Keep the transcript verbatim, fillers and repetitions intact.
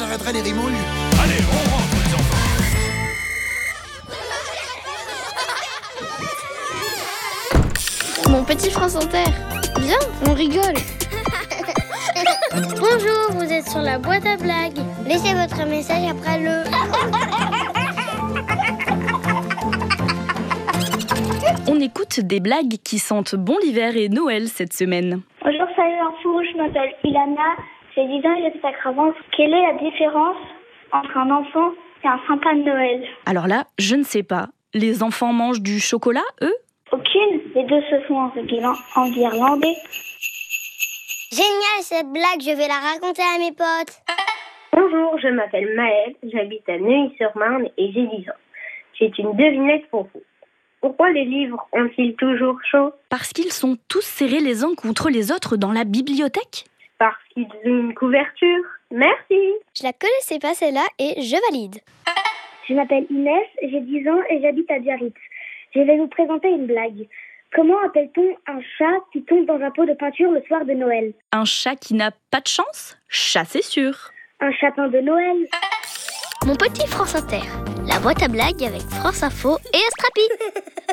j'arrêterai les rimouilles. Allez, on rentre les enfants. Mon petit France Inter. Viens, on rigole. Bonjour, vous êtes sur la boîte à blagues. Laissez votre message après le... On écoute des blagues qui sentent bon l'hiver et Noël cette semaine. Bonjour, salut l'info, je m'appelle Ilana, j'ai dix ans et j'habite à Cravance. Quelle est la différence entre un enfant et un sapin de Noël? Alors là, je ne sais pas. Les enfants mangent du chocolat, eux? Aucune, les deux se font envirlandais. Génial cette blague, je vais la raconter à mes potes. Bonjour, je m'appelle Maëlle, j'habite à Neuilly-sur-Marne et j'ai dix ans. J'ai une devinette pour vous. Pourquoi les livres ont-ils toujours chaud? Parce qu'ils sont tous serrés les uns contre les autres dans la bibliothèque? Parce qu'ils ont une couverture. Merci. Je la connaissais pas celle-là et je valide. Je m'appelle Inès, j'ai dix ans et j'habite à Biarritz. Je vais vous présenter une blague. Comment appelle-t-on un chat qui tombe dans un pot de peinture le soir de Noël? Un chat qui n'a pas de chance? Chat, c'est sûr. Un chapin de Noël. Mon petit France Inter. La boîte à blagues avec France Info et Astrapi.